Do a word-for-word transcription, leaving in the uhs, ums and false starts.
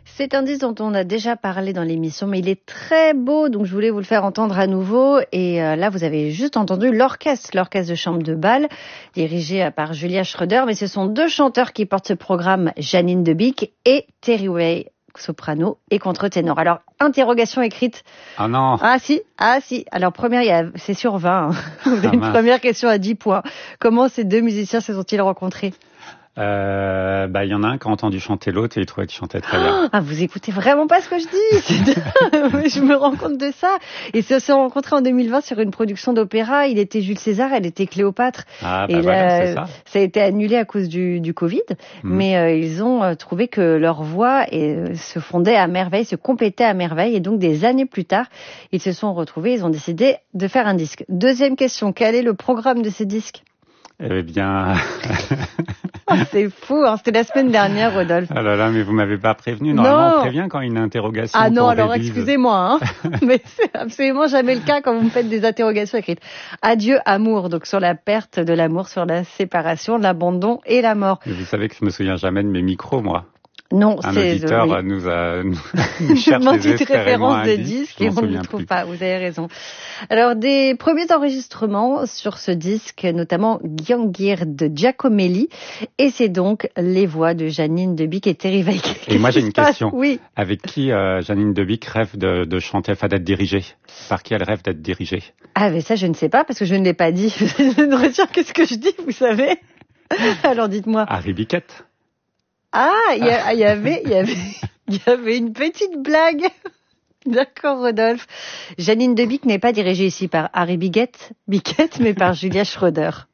C'est un disque dont on a déjà parlé dans l'émission, mais il est très beau, donc je voulais vous le faire entendre à nouveau. Et euh, là, vous avez juste entendu l'orchestre, l'orchestre de chambre de Bâle, dirigé par Julia Schroeder. Mais ce sont deux chanteurs qui portent ce programme, Janine Debick et Terry Way, soprano et contre-ténor. Alors, interrogation écrite. Ah non. Ah si, ah si. Alors, première, il y a, c'est sur vingt. Hein. Vous avez ah, une mince. première question à dix points. Comment ces deux musiciens se sont-ils rencontrés? Euh, bah, il y en a un qui a entendu chanter l'autre et il trouvait qu'il chantait très bien. Ah, vous écoutez vraiment pas ce que je dis. Je me rends compte de ça. Et se sont rencontrés en deux mille vingt sur une production d'opéra. Il était Jules César, elle était Cléopâtre. Ah, bah et voilà, là, c'est ça. Ça a été annulé à cause du, du Covid. Mmh. Mais euh, ils ont euh, trouvé que leur voix et, se fondait à merveille, se complétait à merveille. Et donc, des années plus tard, ils se sont retrouvés. Ils ont décidé de faire un disque. Deuxième question. Quel est le programme de ce disque? Eh bien... Oh, c'est fou, hein. C'était la semaine dernière, Rodolphe. Ah là là, mais vous m'avez pas prévenu. Normalement, non. on prévient quand il y a une interrogation. Ah non, alors révise. excusez-moi, hein. Mais c'est absolument jamais le cas quand vous me faites des interrogations écrites. Adieu, amour, donc sur la perte de l'amour, sur la séparation, l'abandon et la mort. Mais vous savez que je me souviens jamais de mes micros, moi. Non, un c'est... auditeur oui. nous a nous, nous cherche demande une désespérément référence un de disque, disque et on ne le trouve plus. pas, vous avez raison. Alors, des premiers enregistrements sur ce disque, notamment Gyangyir de Giacomelli, et c'est donc les voix de Janine Debick et Terry Way. Et moi j'ai une question. Oui. Avec qui euh, Janine Debick rêve de, de chanter, enfin d'être dirigée? Par qui elle rêve d'être dirigée? Ah mais ça je ne sais pas parce que je ne l'ai pas dit. Je ne retiens que ce que je dis, vous savez. Alors dites-moi. Harry Bickett. Ah, il y, a, y avait, il y avait, il y avait une petite blague. D'accord, Rodolphe. Janine Debick n'est pas dirigée ici par Harry Bickett, Bickett, mais par Julia Schroeder.